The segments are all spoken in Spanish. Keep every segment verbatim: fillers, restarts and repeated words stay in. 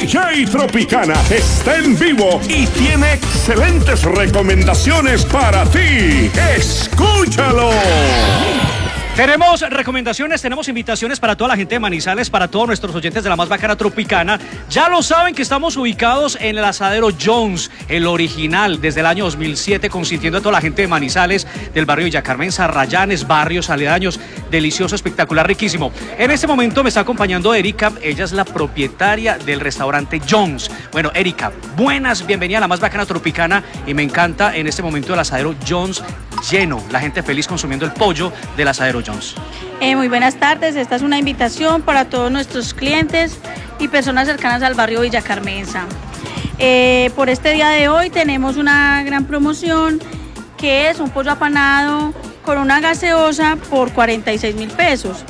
D J Tropicana está en vivo y tiene excelentes recomendaciones para ti. ¡Escúchalo! Tenemos recomendaciones, tenemos invitaciones para toda la gente de Manizales, para todos nuestros oyentes de la más bacana Tropicana. Ya lo saben que estamos ubicados en el asadero Jones, el original, desde el año dos mil siete, consintiendo a toda la gente de Manizales, del barrio Villa Carmen, Sarrayanes, barrios aledaños. Delicioso, espectacular, riquísimo. En este momento me está acompañando Erika, ella es la propietaria del restaurante Jones. Bueno, Erika, buenas, bienvenida a la más bacana Tropicana, y me encanta en este momento el asadero Jones lleno, la gente feliz consumiendo el pollo del asadero Jones. Eh, muy buenas tardes, esta es una invitación para todos nuestros clientes y personas cercanas al barrio Villa Carmenza. Eh, por este día de hoy tenemos una gran promoción que es un pollo apanado con una gaseosa por cuarenta y seis mil pesos.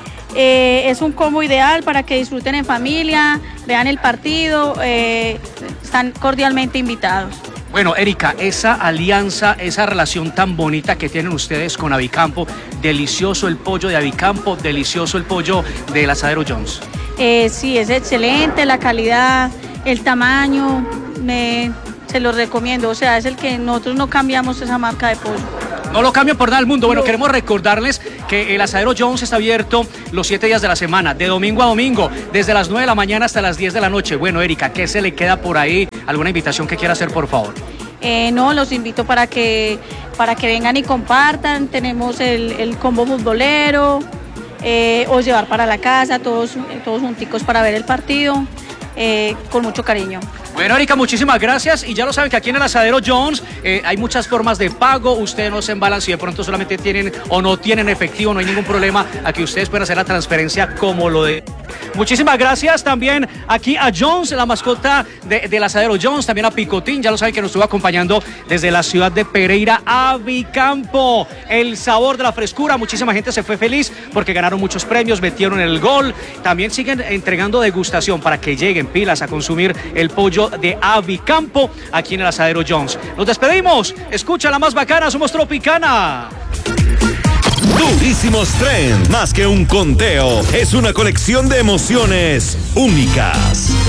Eh, es un combo ideal para que disfruten en familia, vean el partido, eh, están cordialmente invitados. Bueno, Erika, esa alianza, esa relación tan bonita que tienen ustedes con Avicampo, delicioso el pollo de Avicampo, delicioso el pollo del asadero Jones. Eh, sí, es excelente, la calidad, el tamaño, me, se los recomiendo, o sea, es el que nosotros no cambiamos esa marca de pollo. No lo cambian por nada del mundo. Bueno, No. queremos recordarles que el asadero Jones está abierto los siete días de la semana, de domingo a domingo, desde las nueve de la mañana hasta las diez de la noche. Bueno, Erika, ¿qué se le queda por ahí? ¿Alguna invitación que quiera hacer, por favor? Eh, no, los invito para que, para que vengan y compartan. Tenemos el, el combo futbolero, eh, o llevar para la casa, todos, todos junticos para ver el partido, eh, con mucho cariño. Bueno, Erika, muchísimas gracias. Y ya lo saben que aquí en el asadero Jones eh, hay muchas formas de pago. Ustedes no se embalan si de pronto solamente tienen o no tienen efectivo, no hay ningún problema. Aquí ustedes pueden hacer la transferencia como lo de... Muchísimas gracias también aquí a Jones, la mascota de, del asadero Jones, también a Picotín, ya lo saben que nos estuvo acompañando desde la ciudad de Pereira, Avicampo. El sabor de la frescura, muchísima gente se fue feliz porque ganaron muchos premios, metieron el gol. También siguen entregando degustación para que lleguen pilas a consumir el pollo de Avicampo aquí en el asadero Jones. Nos despedimos, escucha la más bacana, somos Tropicana. Durísimos Trend, más que un conteo, es una colección de emociones únicas.